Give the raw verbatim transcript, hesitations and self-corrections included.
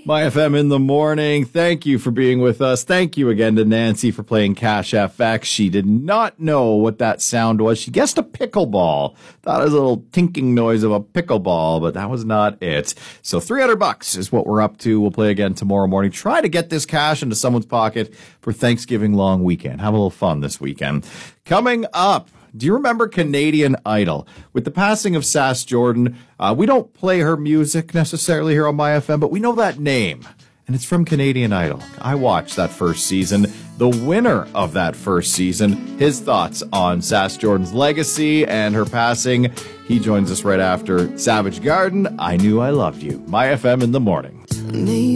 My F M in the morning. Thank you for being with us. Thank you again to Nancy for playing Cash F X. She did not know what that sound was. She guessed a pickleball. Thought it was a little tinking noise of a pickleball, but that was not it. So three hundred bucks is what we're up to. We'll play again tomorrow morning. Try to get this cash into someone's pocket for Thanksgiving long weekend. Have a little fun this weekend. Coming up, do you remember Canadian Idol? With the passing of Sass Jordan, uh, we don't play her music necessarily here on My F M, but we know that name. And it's from Canadian Idol. I watched that first season. The winner of that first season, his thoughts on Sass Jordan's legacy and her passing. He joins us right after Savage Garden, I Knew I Loved You. My F M in the morning.